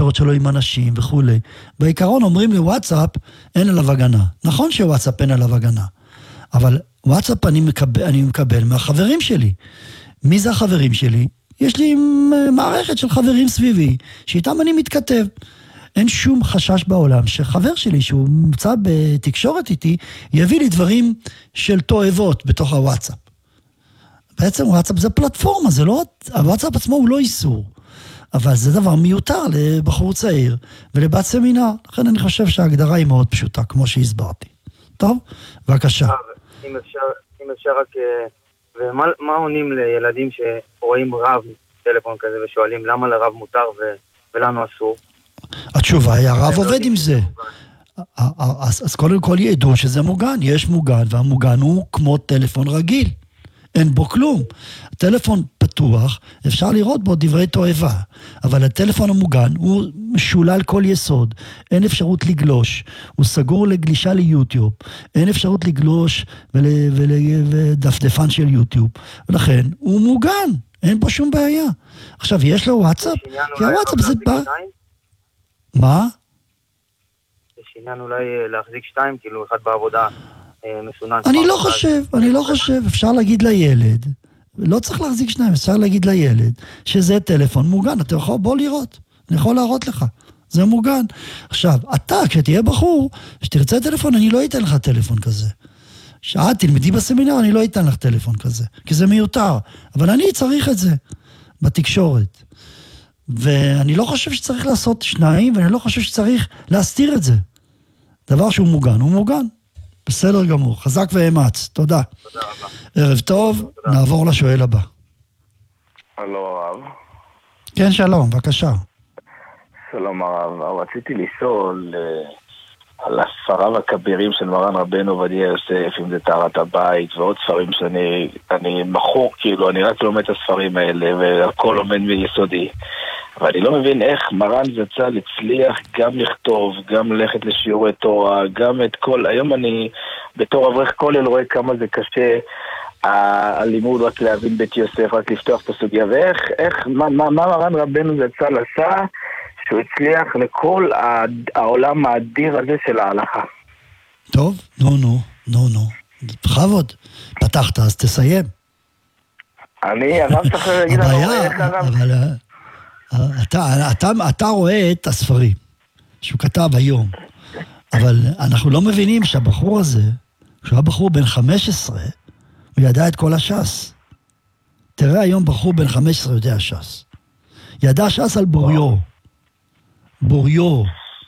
התקשורת שלו עם אנשים וכו'. בעיקרון אומרים לי וואטסאפ אין עליו הגנה. נכון שוואטסאפ אין עליו הגנה, אבל וואטסאפ אני מקבל מהחברים שלי. מי זה החברים שלי? יש לי מערכת של חברים סביבי, שאיתם אני מתכתב. אין שום חשש בעולם שחבר שלי, שהוא נמצא בתקשורת איתי, יביא לי דברים של תועבות בתוך הוואטסאפ. בעצם וואטסאפ זה פלטפורמה, זה לא, הוואטסאפ עצמו הוא לא איסור. אבל זה דבר מיותר לבחור צעיר ולבת סמינר. לכן אני חושב שההגדרה היא מאוד פשוטה, כמו שהסברתי. טוב? בבקשה. אם אפשר רק... ומה עונים לילדים שרואים רב טלפון כזה ושואלים למה לרב מותר ולנו אסור? התשובה היא, הרב עובד עם זה. אז קודם כל ידעו שזה מוגן, יש מוגן, והמוגן הוא כמו טלפון רגיל. אין בו כלום. הטלפון פתוח, אפשר לראות בו דברי תועבה, אבל הטלפון המוגן הוא משולל כל יסוד, אין אפשרות לגלוש, הוא סגור לגלישה ליוטיוב, אין אפשרות לגלוש ודפדפן של יוטיוב, ולכן הוא מוגן, אין פה שום בעיה. עכשיו, יש לו וואטסאפ, כי הוואטסאפ זה בא... מה? יש עניין אולי להחזיק 2, כאילו אחד בעבודה מסונן. אני לא חושב, אפשר להגיד לילד, לא צריך להחזיק 2, אפשר להגיד לילד, שזה טלפון מוגן, אתה יכול, בוא לראות, אני יכול להראות לך, זה מוגן. עכשיו, אתה, כשתהיה בחור, שתרצה טלפון, אני לא אתן לך טלפון כזה. שאת תלמדי בסמינר, אני לא אתן לך טלפון כזה, כי זה מיותר, אבל אני צריך את זה, בתקשורת. ואני לא חושב שצריך לעשות 2, ואני לא חושב שצריך להסתיר את זה. דבר שהוא מוגן, הוא מוגן. בסדר גמור, חזק ואמץ, תודה. תודה רבה. ערב טוב, נעבור לשואל הבא. הלו הרב. כן, שלום, בבקשה. שלום הרב, רציתי לשאול על הספריו הכבירים של מרן רבנו עובדיה יוסף, אם זה טהרת הבית ועוד ספרים שאני מכור, כאילו, אני רק לומד את הספרים האלה והכל לומד מיסודי. אבל אני לא מבין איך מרן זצ"ל הצליח גם לכתוב, גם ללכת לשיעורי תורה, גם את כל... היום אני בתור אברך כולל רואה כמה זה קשה, הלימוד רק להבין בית יוסף, רק לפתוח את הסוגיה, מה מרן רבנו זצ"ל עשה שהוא הצליח לכל העולם האדיר הזה של ההלכה. טוב, נו. בכבוד, פתחת, אז תסיים. הרב צריך להגיד לנו איך הרב... אתה רואה את הספרים שהוא כתב היום, אבל אנחנו לא מבינים שהבחור הזה, שהוא היה בחור בן 15, הוא ידע את כל הש"ס. תראה היום בחור בן 15 יודע ש"ס. ידע ש"ס על בוריו.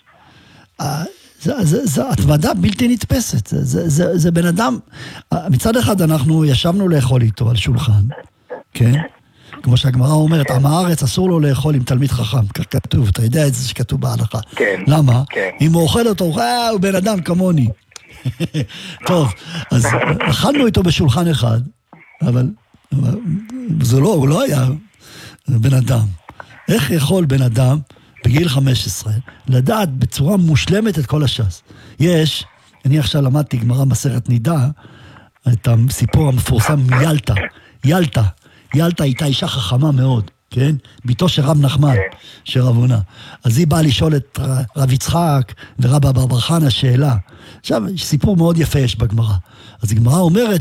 זה התמדה בלתי נתפסת. זה בן אדם, מצד אחד אנחנו ישבנו לאכול איתו על שולחן, כן? כמו שהגמרא אומרת, עם הארץ אסור לו לאכול עם תלמיד חכם, כך כתוב, אתה יודע את זה שכתוב בהלכה. כן. למה? כן. אם הוא אוכל אותו, הוא בן אדם כמוני. טוב, אז אכלנו איתו בשולחן אחד, אבל הוא לא היה בן אדם. איך יכול בן אדם בגיל 15 לדעת בצורה מושלמת את כל הש"ס? אני עכשיו למדתי גמרא מסכת נידה, את הסיפור המפורסם מיאלטה. ילתה הייתה אישה חכמה מאוד, כן? ביתו של רב נחמן, של רב הונא. אז היא באה לשאול את רב יצחק ורב אבר בר חנא שאלה. עכשיו, סיפור מאוד יפה יש בגמרא. אז הגמרא אומרת,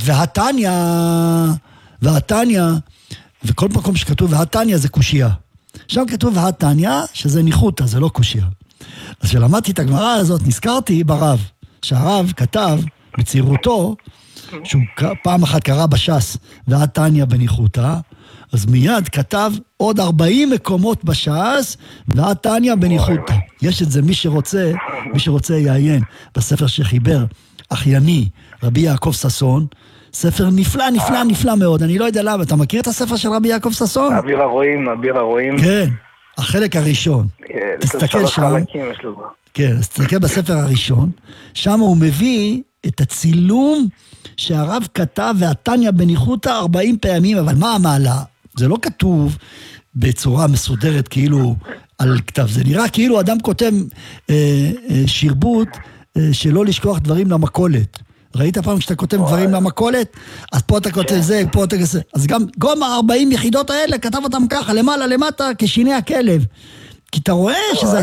והתניא, וכל מקום שכתוב והתניא זה קושיה. שם כתוב והתניא, שזה ניחותא, זה לא קושיה. אז כשלמדתי את הגמרא הזאת, נזכרתי ברב, שהרב כתב בצעירותו, שהוא פעם אחת קרא בש"ס והתניא בניחותא, אז מיד כתב עוד 40 מקומות בש"ס והתניא בניחותא. יש את זה, מי שרוצה יעיין בספר שחיבר אחייני רבי יעקב ששון, ספר נפלא מאוד. אני לא יודע למה, אתה מכיר את הספר של רבי יעקב ששון? אביר הרועים. כן, החלק הראשון. תסתכל שם. כן, אז תסתכל בספר הראשון, שם הוא מביא את הצילום שהרב כתב והתניא בניחותא 40 פעמים, אבל מה המעלה? זה לא כתוב בצורה מסודרת כאילו על כתב, זה נראה כאילו אדם כותב שרבוט שלא לשכוח דברים למכולת. ראית פעם כשאתה כותב דברים למכולת? אז פה אתה כותב זה, פה אתה כזה. אז גם 40 יחידות האלה כתב אותם ככה, למעלה למטה כשיני הכלב. כי אתה רואה שזה